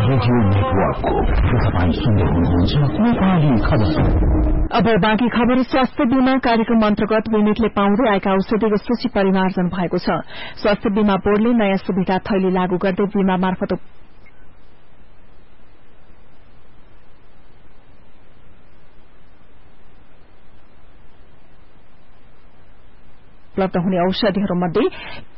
Radio नेटवर्कको तपाईँ सुन्दै हुनुहुन्छ नेपाली खबर। अब बाँकी खबर। स्वास्थ्य बीमा कार्यक्रम अन्तर्गत बिमितले पाउँदै आएका औषधिको सूची परिमार्जन भएको छ। स्वास्थ्य बीमा बोर्डले नयाँ सुविधा थैली लागू गर्दै बीमा मार्फत उपलब्ध हुने औषधिहरूमध्ये